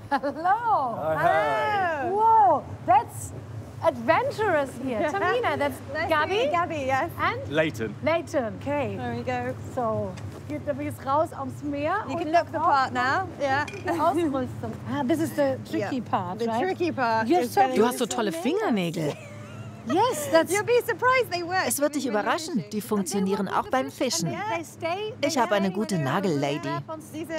Hello. Hi. Whoa, that's adventurous here. Tamina, that's Nice Gabi. to meet you, Gabby, yes. And Leighton. Leighton. Okay. There we go. So, geht übrigens raus aufs Meer. You und can look the part now. Yeah. die Ausrüstung. Ah, this is the tricky part, The right? tricky part. You're is so getting Du hast so tolle Fingernägel. Yes, that's... You'll be surprised they work. Es wird dich überraschen, die funktionieren auch beim Fischen. They stay... Ich habe eine gute Nagellady. Diese